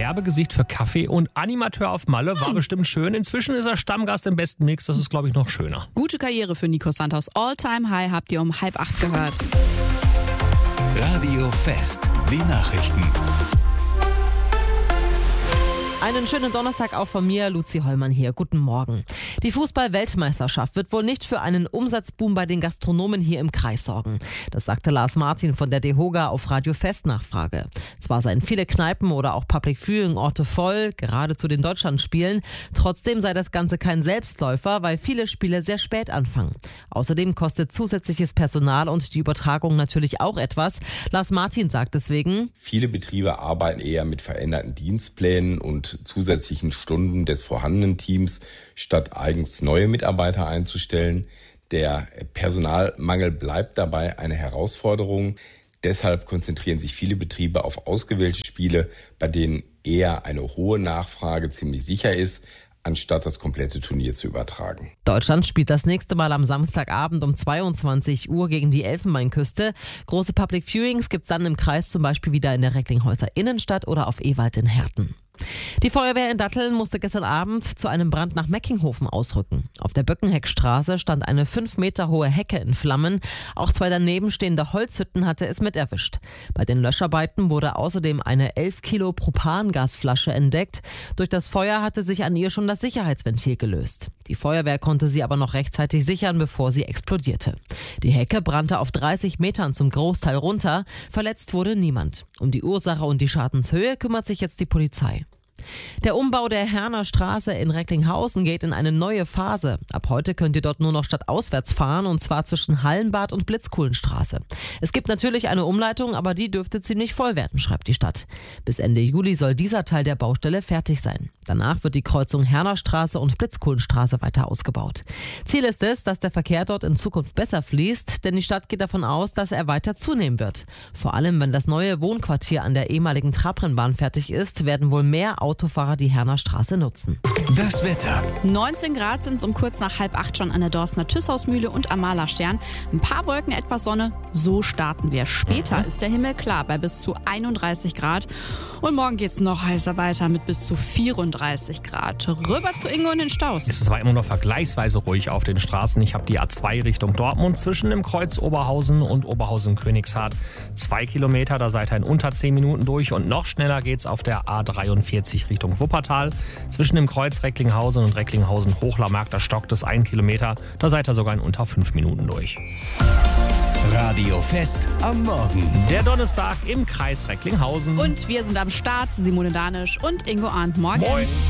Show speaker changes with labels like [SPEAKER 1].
[SPEAKER 1] Werbegesicht für Kaffee und Animateur auf Malle. War bestimmt schön. Inzwischen ist er Stammgast im Besten Mix. Das ist, glaube ich, noch schöner.
[SPEAKER 2] Gute Karriere für Nico Santos. All-Time-High habt ihr um 7:30 gehört.
[SPEAKER 3] Radio Fest, die Nachrichten.
[SPEAKER 4] Einen schönen Donnerstag auch von mir, Luzi Hollmann hier. Guten Morgen. Die Fußball-Weltmeisterschaft wird wohl nicht für einen Umsatzboom bei den Gastronomen hier im Kreis sorgen. Das sagte Lars Martin von der DEHOGA auf Radio Fest Nachfrage. Zwar seien viele Kneipen oder auch Public-Viewing-Orte voll, gerade zu den Deutschlandspielen. Trotzdem sei das Ganze kein Selbstläufer, weil viele Spiele sehr spät anfangen. Außerdem kostet zusätzliches Personal und die Übertragung natürlich auch etwas. Lars Martin sagt deswegen:
[SPEAKER 5] Viele Betriebe arbeiten eher mit veränderten Dienstplänen und zusätzlichen Stunden des vorhandenen Teams, statt eigens neue Mitarbeiter einzustellen. Der Personalmangel bleibt dabei eine Herausforderung. Deshalb konzentrieren sich viele Betriebe auf ausgewählte Spiele, bei denen eher eine hohe Nachfrage ziemlich sicher ist, anstatt das komplette Turnier zu übertragen.
[SPEAKER 4] Deutschland spielt das nächste Mal am Samstagabend um 22 Uhr gegen die Elfenbeinküste. Große Public Viewings gibt's dann im Kreis zum Beispiel wieder in der Recklinghäuser Innenstadt oder auf Ewald in Herten. Die Feuerwehr in Datteln musste gestern Abend zu einem Brand nach Meckinghofen ausrücken. Auf der Böckenheckstraße stand eine 5 Meter hohe Hecke in Flammen. Auch 2 daneben stehende Holzhütten hatte es mit erwischt. Bei den Löscharbeiten wurde außerdem eine 11 Kilo Propangasflasche entdeckt. Durch das Feuer hatte sich an ihr schon das Sicherheitsventil gelöst. Die Feuerwehr konnte sie aber noch rechtzeitig sichern, bevor sie explodierte. Die Hecke brannte auf 30 Metern zum Großteil runter. Verletzt wurde niemand. Um die Ursache und die Schadenshöhe kümmert sich jetzt die Polizei. Der Umbau der Herner Straße in Recklinghausen geht in eine neue Phase. Ab heute könnt ihr dort nur noch stadtauswärts fahren, und zwar zwischen Hallenbad und Blitzkuhlenstraße. Es gibt natürlich eine Umleitung, aber die dürfte ziemlich voll werden, schreibt die Stadt. Bis Ende Juli soll dieser Teil der Baustelle fertig sein. Danach wird die Kreuzung Herner Straße und Blitzkuhlenstraße weiter ausgebaut. Ziel ist es, dass der Verkehr dort in Zukunft besser fließt, denn die Stadt geht davon aus, dass er weiter zunehmen wird. Vor allem, wenn das neue Wohnquartier an der ehemaligen Trabrennbahn fertig ist, werden wohl mehr Autofahrer die Herner Straße nutzen.
[SPEAKER 3] Das Wetter.
[SPEAKER 2] 19 Grad sind es um kurz nach 7:30 schon an der Dorstner Tüsshausmühle und am Malerstern. Ein paar Wolken, etwas Sonne. So starten wir. Später ist der Himmel klar bei bis zu 31 Grad. Und morgen geht es noch heißer weiter mit bis zu 34 Grad. Rüber zu Ingo in den Staus.
[SPEAKER 1] Es war immer noch vergleichsweise ruhig auf den Straßen. Ich habe die A2 Richtung Dortmund zwischen dem Kreuz Oberhausen und Oberhausen-Königshardt 2 Kilometer. Da seid ihr in unter 10 Minuten durch. Und noch schneller geht's auf der A43 Richtung Wuppertal. Zwischen dem Kreuz Recklinghausen und Recklinghausen-Hochlermark, da stockt es 1 Kilometer. Da seid ihr sogar in unter 5 Minuten durch.
[SPEAKER 3] Radio Fest am Morgen.
[SPEAKER 1] Der Donnerstag im Kreis Recklinghausen.
[SPEAKER 2] Und wir sind am Start. Simone Danisch und Ingo Arndt. Morgen.
[SPEAKER 1] Moin.